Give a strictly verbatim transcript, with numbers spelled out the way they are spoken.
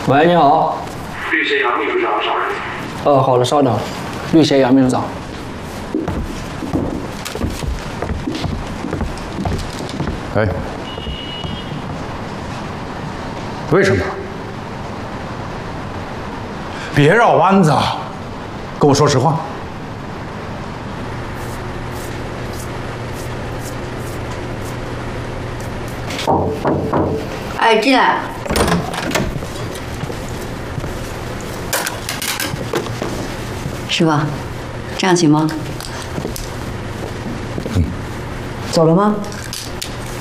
喂，你好。 律协杨秘书长上任。 哦，好的，稍等。律协杨秘书长。 哎，为什么？别绕弯子啊，跟我说实话。 哎，进来。师傅，这样行吗？ 嗯。 走了吗？